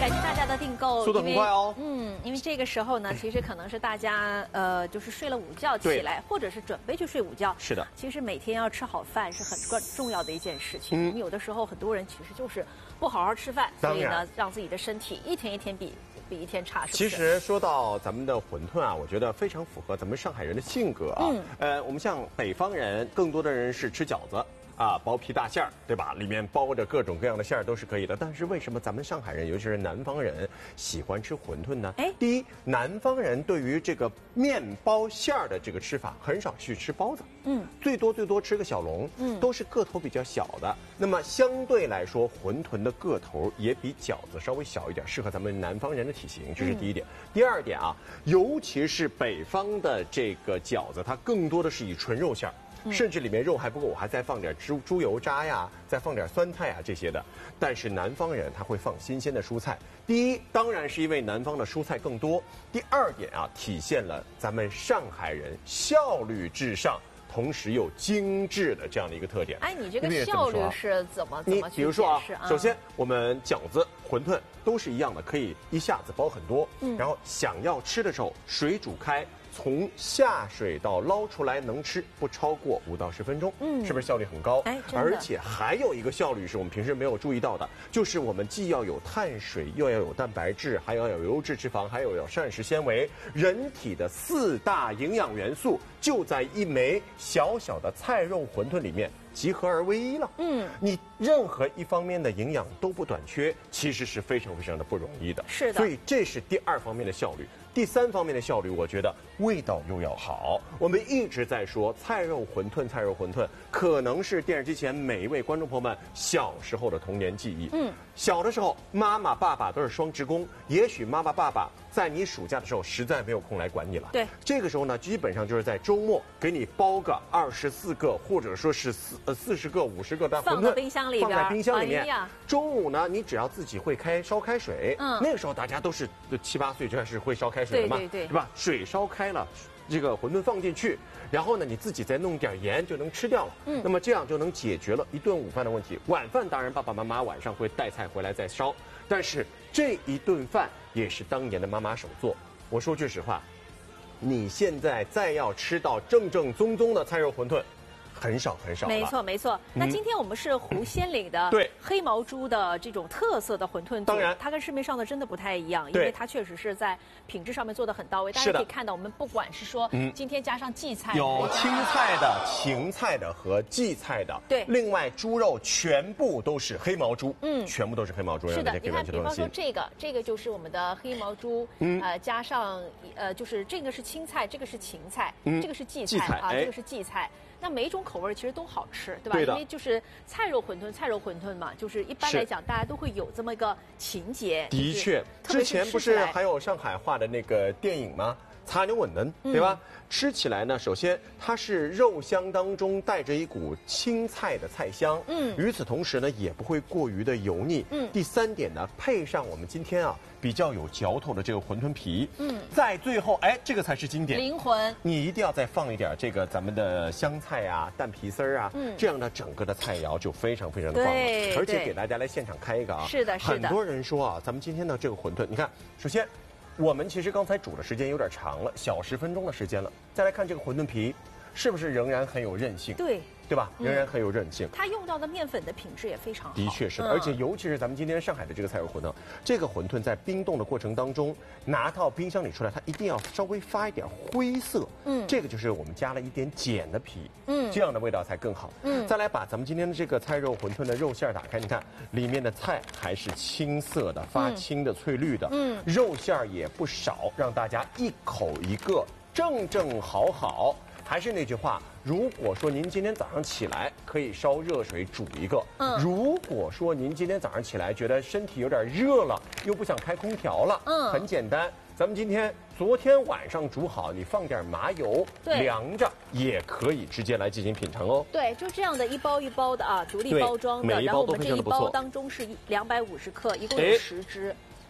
感谢大家的订购， 速度很快哦。 因为这个时候呢，其实可能是大家就是睡了午觉起来，或者是准备去睡午觉。 是的， 其实每天要吃好饭是很重要的一件事情。有的时候很多人其实就是不好好吃饭，所以呢，让自己的身体一天一天比一天差，是不是？ 其实说到咱们的馄饨啊，我觉得非常符合咱们上海人的性格啊。我们像北方人，更多的人是吃饺子。啊，薄皮大馅儿，对吧？里面包着各种各样的馅儿都是可以的。但是为什么咱们上海人，尤其是南方人，喜欢吃馄饨呢？第一，南方人对于这个面包馅儿的这个吃法，很少去吃包子，最多吃个小笼，都是个头比较小的。那么相对来说，馄饨的个头也比饺子稍微小一点，适合咱们南方人的体型，这是第一点。第二点啊，尤其是北方的这个饺子，它更多的是以纯肉馅儿。甚至里面肉还不够，我还再放点猪油渣呀，再放点酸菜啊这些的。但是南方人他会放新鲜的蔬菜。第一，当然是因为南方的蔬菜更多。第二点啊，体现了咱们上海人效率至上，同时又精致的这样的一个特点。 你这个效率是怎么去比如说首先我们饺子、馄饨都是一样的，可以一下子包很多。然后想要吃的时候，水煮开。从下水到捞出来能吃不超过5到10分钟，是不是效率很高？而且还有一个效率是我们平时没有注意到的，就是我们既要有碳水，又要有蛋白质，还要有优质脂肪，还有膳食纤维。人体的4大营养元素就在一枚小小的菜肉馄饨里面集合而为一了。你任何一方面的营养都不短缺，其实是非常非常的不容易的。 是的， 所以这是第2方面的效率。第3方面的效率，我觉得味道又要好。我们一直在说菜肉馄饨，可能是电视机前每一位观众朋友们小时候的童年记忆。小的时候，妈妈爸爸都是双职工，也许妈妈爸爸在你暑假的时候实在没有空来管你了。 对， 这个时候呢，基本上就是在周末给你包个24个，或者说是40个、50个的馄饨， 放在冰箱里面。 中午呢，你只要自己会烧开水，那个时候大家都是7、8岁就开始会烧开水了嘛，对吧？水烧开了。这个馄饨放进去，然后呢，你自己再弄点盐就能吃掉了。那么这样就能解决了一顿午饭的问题。晚饭当然爸爸妈妈晚上会带菜回来再烧，但是这一顿饭也是当年的妈妈手做。我说句实话，你现在再要吃到正宗的菜肉馄饨，很少了。 没错。那今天我们是湖鲜岭的黑毛猪的这种特色的馄饨， 当然它跟市面上的真的不太一样，因为它确实是在品质上面做得很到位。大家可以看到，我们不管是说今天加上荠菜， 有青菜的、芹菜的和荠菜的， 对。 另外猪肉全部都是黑毛猪，全部都是荠菜。 是的，你看，比方说这个就是我们的黑毛猪，加上就是这个是青菜，这个是芹菜，这个是荠菜啊，这个是荠菜。那每一种口味其实都好吃，对吧？因为就是菜肉馄饨嘛，就是一般来讲大家都会有这么一个情节。 的确，之前不是还有上海话的那个电影吗？擦牛稳能，对吧？吃起来呢，首先它是肉香当中带着一股青菜的菜香，与此同时呢，也不会过于的油腻。第3点呢，配上我们今天啊比较有嚼头的这个馄饨皮，在最后，这个才是经典灵魂。 你一定要再放一点这个咱们的香菜啊、蛋皮丝啊，这样呢，整个的菜肴就非常非常的棒了。而且给大家来现场开一个啊， 是的。 很多人说啊，咱们今天的这个馄饨，你看，首先。我们其实刚才煮的时间有点长了，小10分钟的时间了。再来看这个馄饨皮，是不是仍然很有韧性？对吧？仍然很有韧性。 它用到的面粉的品质也非常好。 的确是的，而且尤其是咱们今天上海的这个菜肉馄饨，这个馄饨在冰冻的过程当中，拿到冰箱里出来，它一定要稍微发一点灰色。这个就是我们加了一点碱的皮。这样的味道才更好。再来把咱们今天的这个菜肉馄饨的肉馅打开，你看里面的菜还是青色的，发青的、翠绿的。肉馅也不少，让大家一口一个，正好。还是那句话，如果说您今天早上起来可以烧热水煮一个，如果说您今天早上起来觉得身体有点热了，又不想开空调了，很简单，咱们昨天晚上煮好，你放点麻油，凉着也可以直接来进行品尝哦。 对，就这样的一包一包的啊，独立包装的，然后我们这一包当中是250克，一共有10只。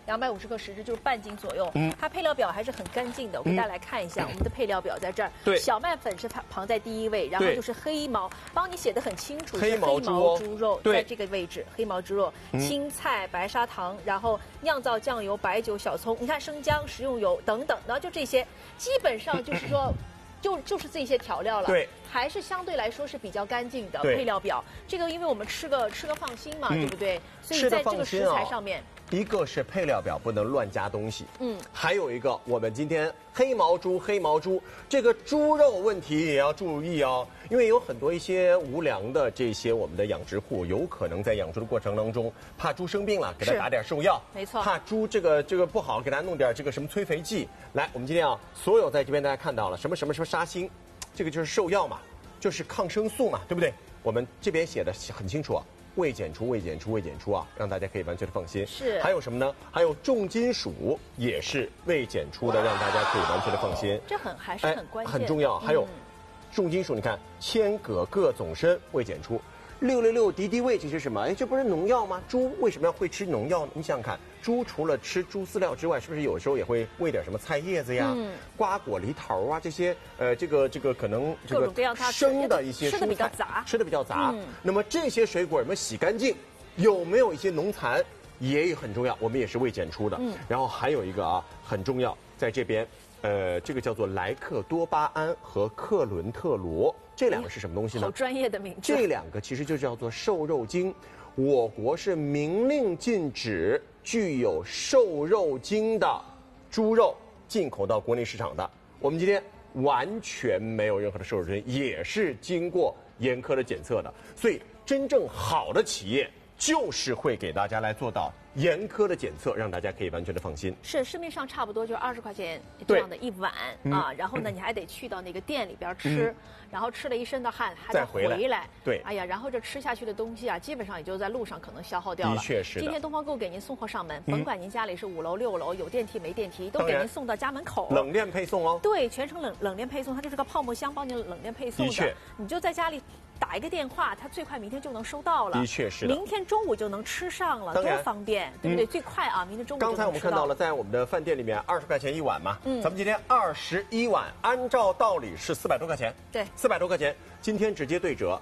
250克实质就是半斤左右。它配料表还是很干净的，我给大家来看一下，我们的配料表在这儿。 对， 小麦粉是旁在第一位，然后就是黑毛，帮你写的很清楚， 黑毛猪肉在这个位置，黑毛猪肉、青菜、白砂糖，然后酿造酱油、白酒、小葱，你看生姜、食用油等等，然后就这些，基本上就是说。就是这些调料了， 对， 还是相对来说是比较干净的配料表。这个因为我们吃个放心嘛，对不对？所以在这个食材上面， 一个是配料表不能乱加东西，还有一个我们今天黑毛猪这个猪肉问题也要注意哦，因为有很多一些无良的这些我们的养殖户，有可能在养猪的过程当中，怕猪生病了，给它打点兽药， 没错， 怕猪这个不好，给它弄点这个什么催肥剂。来，我们今天啊，所有在这边大家看到了什么沙星，这个就是兽药嘛，就是抗生素嘛，对不对？我们这边写的很清楚啊。未检出啊，让大家可以完全的放心。 是， 还有什么呢？还有重金属也是未检出的，让大家可以完全的放心。 这还是很关键， 很重要。还有重金属，你看铅、铬、铬总砷未检出，666敌敌畏这是什么？哎，这不是农药吗？猪为什么要会吃农药呢？你想想看，猪除了吃猪饲料之外，是不是有时候也会喂点什么菜叶子呀、瓜果梨桃啊这些？这个可能这个生的一些吃的比较杂， 吃的比较杂。那么这些水果有没有洗干净？有没有一些农残？也很重要，我们也是未检出的。然后还有一个啊，很重要，在这边，这个叫做莱克多巴胺和克伦特罗。这两个是什么东西呢？ 好专业的名字。 这两个其实就叫做瘦肉精，我国是明令禁止具有瘦肉精的猪肉进口到国内市场的。我们今天完全没有任何的瘦肉精，也是经过严苛的检测的。所以真正好的企业就是会给大家来做到严苛的检测，让大家可以完全的放心。 是市面上差不多就20块钱这样的一碗啊，然后呢，你还得去到那个店里边吃，然后吃了一身的汗，还得回来。 对， 哎呀，然后这吃下去的东西啊，基本上也就在路上可能消耗掉了。 的确是的。 今天东方购给您送货上门，甭管您家里是5楼6楼，有电梯没电梯，都给您送到家门口。 冷链配送哦。 对，全程冷链配送，它就是个泡沫箱，帮你冷链配送的。 的确， 你就在家里打一个电话，它最快明天就能收到了。 的确是的。 明天中午就能吃上了，多方便，对不对？最快啊，明天中午就能吃到。 刚才我们看到了，在我们的饭店里面20块钱一碗嘛，咱们今天21碗，按照道理是400多块钱， 对 ，400多块钱，今天直接对折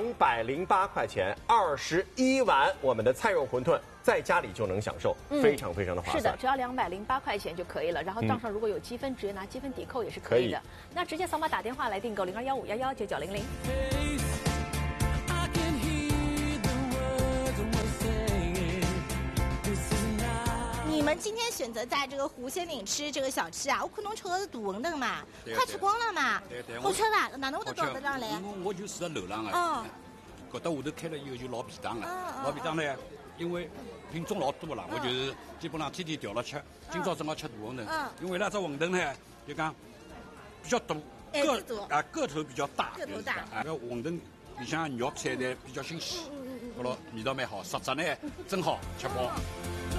208块钱，21碗我们的菜肉馄饨，在家里就能享受，非常非常的划算。 是的，只要208块钱就可以了。然后账上如果有积分，直接拿积分抵扣也是可以的。那直接扫码打电话来订购0215119900。 你们今天选择在这个湖仙岭吃这个小吃啊？我看侬吃的是大馄饨嘛，快吃光了嘛？好吃伐？哪能会得到得上来？ 我就住在楼上啊。搿搭下头开了以后就老便当了。老便当呢，因为品种老多了，我就是基本上天天调了吃。今朝正好吃大馄饨。因为那只馄饨呢，就讲比较大，个头比较大。个头大。搿馄饨里向肉菜呢比较新鲜，味道蛮好，实质呢正好吃饱。